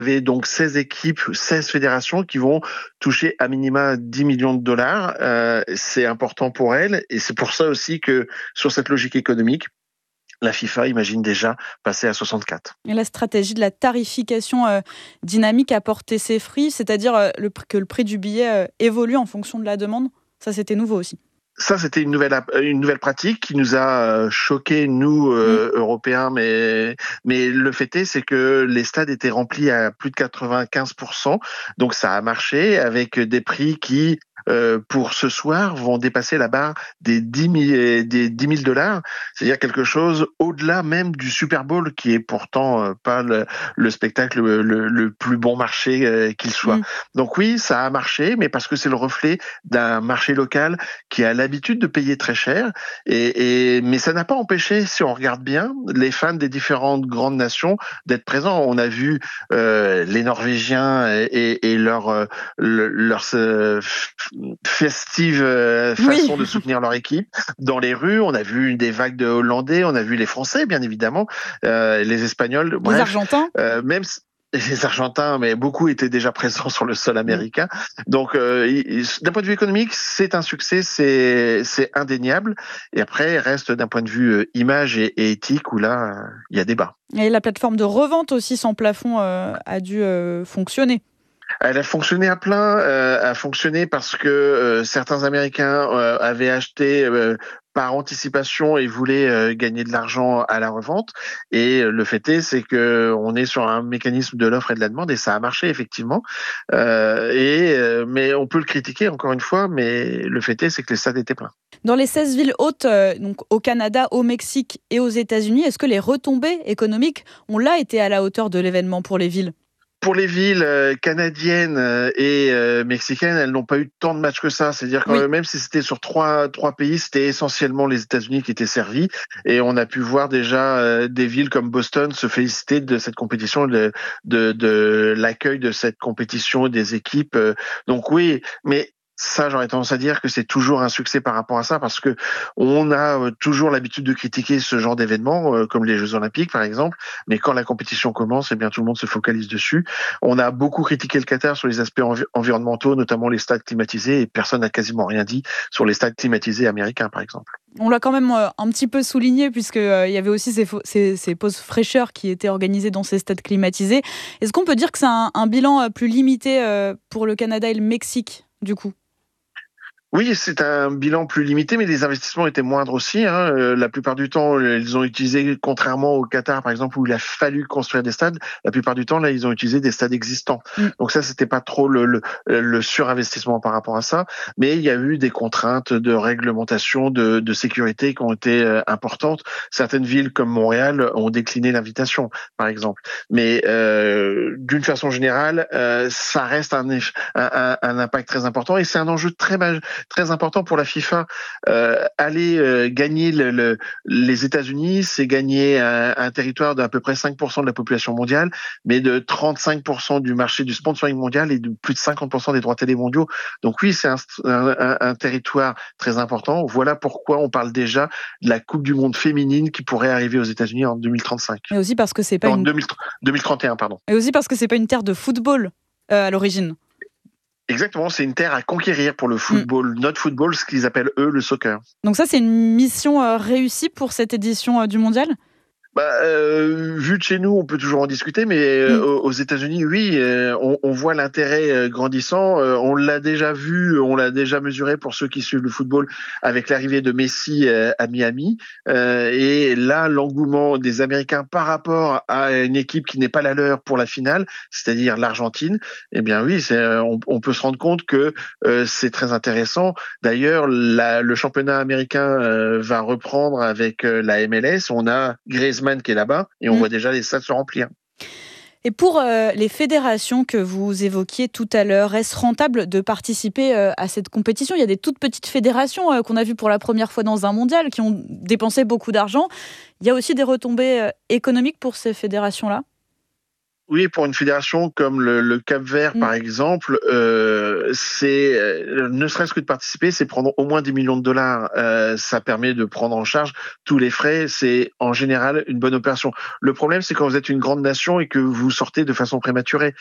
avez donc 16 équipes, 16 fédérations qui vont toucher à minima 10 millions de dollars. C'est important pour elles et c'est pour ça aussi que sur cette logique économique, la FIFA imagine déjà passer à 64. Et la stratégie de la tarification dynamique a porté ses fruits, c'est-à-dire que le prix du billet évolue en fonction de la demande. Ça, c'était nouveau aussi. Ça, c'était une nouvelle pratique qui nous a choqués, nous, Européens, mais le fait est, c'est que les stades étaient remplis à plus de 95%, donc ça a marché avec des prix qui, pour ce soir, vont dépasser la barre des 10 000 dollars, c'est-à-dire quelque chose au-delà même du Super Bowl, qui est pourtant pas le spectacle le plus bon marché qu'il soit. Donc oui, ça a marché, mais parce que c'est le reflet d'un marché local qui a l'habitude de payer très cher, mais ça n'a pas empêché, si on regarde bien, les fans des différentes grandes nations d'être présents. On a vu les Norvégiens et leur festive façon de soutenir leur équipe dans les rues. On a vu des vagues de Hollandais, on a vu les Français, bien évidemment, les Espagnols, les Argentins. Même les Argentins, mais beaucoup étaient déjà présents sur le sol américain. Donc, d'un point de vue économique, c'est un succès, c'est indéniable. Et après, il reste d'un point de vue image et éthique où là, il y a débat. Et la plateforme de revente aussi sans plafond a dû fonctionner. Elle a fonctionné à plein, a fonctionné parce que certains Américains avaient acheté par anticipation et voulaient gagner de l'argent à la revente. Et le fait est, c'est que on est sur un mécanisme de l'offre et de la demande et ça a marché effectivement. Mais on peut le critiquer encore une fois, mais le fait est, c'est que les stades étaient pleins. Dans les 16 villes hôtes, donc au Canada, au Mexique et aux États-Unis, est-ce que les retombées économiques ont là été à la hauteur de l'événement pour les villes ? Pour les villes canadiennes et mexicaines, elles n'ont pas eu tant de matchs que ça. C'est-à-dire que même si c'était sur trois pays, c'était essentiellement les États-Unis qui étaient servis. Et on a pu voir déjà des villes comme Boston se féliciter de cette compétition, de l'accueil de cette compétition des équipes. Donc oui, mais ça, j'aurais tendance à dire que c'est toujours un succès par rapport à ça, parce que on a toujours l'habitude de critiquer ce genre d'événements, comme les Jeux Olympiques, par exemple. Mais quand la compétition commence, eh bien, tout le monde se focalise dessus. On a beaucoup critiqué le Qatar sur les aspects environnementaux, notamment les stades climatisés, et personne n'a quasiment rien dit sur les stades climatisés américains, par exemple. On l'a quand même un petit peu souligné, puisqu'il y avait aussi ces pauses fraîcheurs qui étaient organisées dans ces stades climatisés. Est-ce qu'on peut dire que c'est un bilan plus limité pour le Canada et le Mexique, du coup ? Oui, c'est un bilan plus limité, mais les investissements étaient moindres aussi. La plupart du temps, ils ont utilisé, contrairement au Qatar, par exemple, où il a fallu construire des stades, la plupart du temps, là, ils ont utilisé des stades existants. Donc ça, c'était pas trop le surinvestissement par rapport à ça, mais il y a eu des contraintes de réglementation, de sécurité qui ont été importantes. Certaines villes comme Montréal ont décliné l'invitation, par exemple. Mais d'une façon générale, ça reste un impact très important et c'est un enjeu très important pour la FIFA. Aller gagner les États-Unis, c'est gagner un territoire d'à peu près 5% de la population mondiale, mais de 35% du marché du sponsoring mondial et de plus de 50% des droits télé mondiaux. Donc oui, c'est un territoire très important. Voilà pourquoi on parle déjà de la Coupe du Monde féminine qui pourrait arriver aux États-Unis en 2035. Et aussi parce que c'est pas 2031, pardon. Et aussi parce que c'est pas une terre de football à l'origine. Exactement, c'est une terre à conquérir pour le football, notre football, ce qu'ils appellent eux le soccer. Donc ça, c'est une mission réussie pour cette édition du Mondial ? Vu de chez nous, on peut toujours en discuter, mais aux États-Unis, oui, on voit l'intérêt grandissant. On l'a déjà vu, on l'a déjà mesuré pour ceux qui suivent le football avec l'arrivée de Messi à Miami. Et là, l'engouement des Américains par rapport à une équipe qui n'est pas la leur pour la finale, c'est-à-dire l'Argentine, eh bien oui, on peut se rendre compte que c'est très intéressant. D'ailleurs, le championnat américain va reprendre avec la MLS. On a Griezmann qui est là-bas et on voit déjà les stades se remplir. Et pour les fédérations que vous évoquiez tout à l'heure, est-ce rentable de participer à cette compétition ? Il y a des toutes petites fédérations qu'on a vues pour la première fois dans un mondial qui ont dépensé beaucoup d'argent. Il y a aussi des retombées économiques pour ces fédérations-là ? Oui, pour une fédération comme le Cap-Vert, Mm. par exemple, c'est ne serait-ce que de participer, c'est prendre au moins 10 millions de dollars. Ça permet de prendre en charge tous les frais. C'est en général une bonne opération. Le problème, c'est quand vous êtes une grande nation et que vous sortez de façon prématurée.